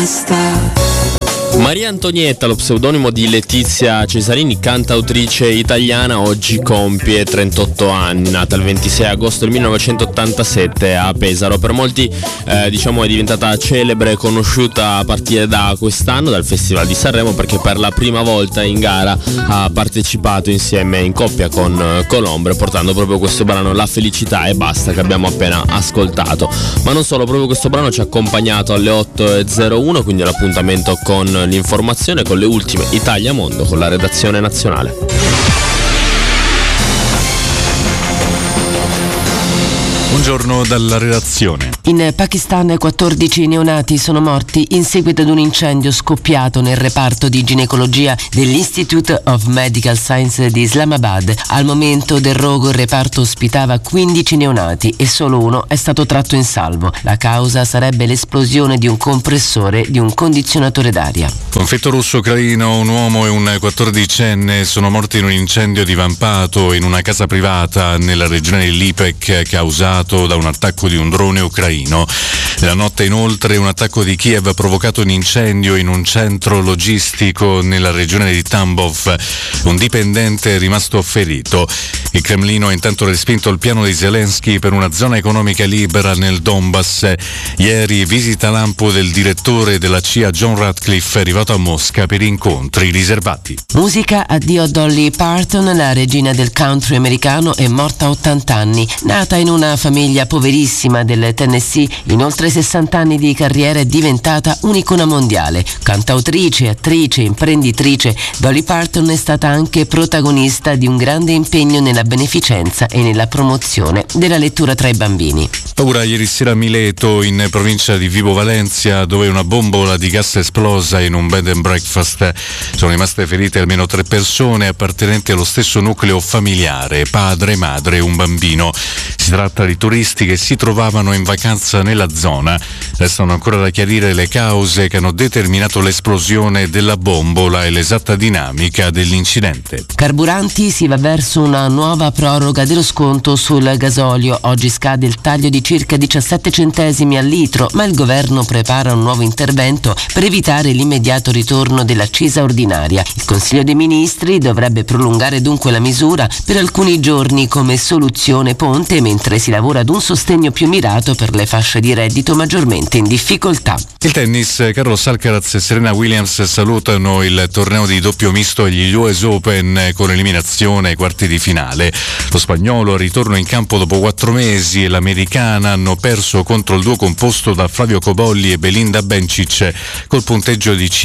basta. Maria Antonietta, lo pseudonimo di Letizia Cesarini, cantautrice italiana, oggi compie 38 anni, nata il 26 agosto del 1987 a Pesaro. Per molti è diventata celebre e conosciuta a partire da quest'anno, dal Festival di Sanremo, perché per la prima volta in gara ha partecipato insieme in coppia con Colombre, portando proprio questo brano La felicità e basta, che abbiamo appena ascoltato. Ma non solo, proprio questo brano ci ha accompagnato alle 8.01, quindi l'appuntamento con l'informazione, con le ultime Italia Mondo, con la redazione nazionale. Buongiorno dalla redazione. In Pakistan 14 neonati sono morti in seguito ad un incendio scoppiato nel reparto di ginecologia dell'Institute of Medical Science di Islamabad. Al momento del rogo il reparto ospitava 15 neonati e solo uno è stato tratto in salvo. La causa sarebbe l'esplosione di un compressore di un condizionatore d'aria. Conflitto russo-ucraino, un uomo e un 14enne sono morti in un incendio divampato in una casa privata nella regione dell'Ipek causato da un attacco di un drone ucraino. Nella notte inoltre un attacco di Kiev ha provocato un incendio in un centro logistico nella regione di Tambov. Un dipendente è rimasto ferito. Il Cremlino ha intanto respinto il piano di Zelensky per una zona economica libera nel Donbass. Ieri visita lampo del direttore della CIA John Ratcliffe, arrivato a Mosca per incontri riservati. Musica, addio a Dolly Parton, la regina del country americano, è morta a 80 anni. Nata in una famiglia poverissima del Tennessee, in oltre 60 anni di carriera è diventata un'icona mondiale. Cantautrice, attrice, imprenditrice, Dolly Parton è stata anche protagonista di un grande impegno nella beneficenza e nella promozione della lettura tra i bambini. Paura ieri sera a Mileto, in provincia di Vibo Valentia, dove una bombola di gas è esplosa in un bed and breakfast. Sono rimaste ferite almeno 3 persone appartenenti allo stesso nucleo familiare, padre, madre e un bambino. Si tratta di turisti che si trovavano in vacanza nella zona. Restano ancora da chiarire le cause che hanno determinato l'esplosione della bombola e l'esatta dinamica dell'incidente. Carburanti, si va verso una nuova proroga dello sconto sul gasolio. Oggi scade il taglio di circa 17 centesimi al litro, ma il governo prepara un nuovo intervento per evitare l'immediato ritorno dell'accisa ordinaria. Il Consiglio dei Ministri dovrebbe prolungare dunque la misura per alcuni giorni come soluzione ponte, mentre si lavora ad un sostegno più mirato per le fasce di reddito maggiormente in difficoltà. Il tennis, Carlos Alcaraz e Serena Williams salutano il torneo di doppio misto agli US Open con eliminazione ai quarti di finale. Lo spagnolo al ritorno in campo dopo 4 mesi e l'americana hanno perso contro il duo composto da Flavio Cobolli e Belinda Bencic col punteggio di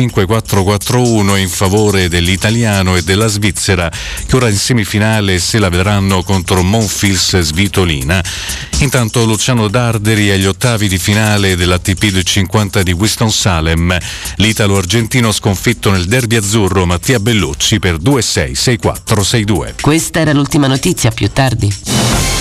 5-4-4-1 in favore dell'italiano e della Svizzera, che ora in semifinale se la vedranno contro Monfils Svitolina. Intanto Luciano Darderi agli ottavi di finale dell'ATP 250 di Winston-Salem. L'italo-argentino sconfitto nel derby azzurro Mattia Bellucci per 2-6, 6-4, 6-2. Questa era l'ultima notizia, più tardi.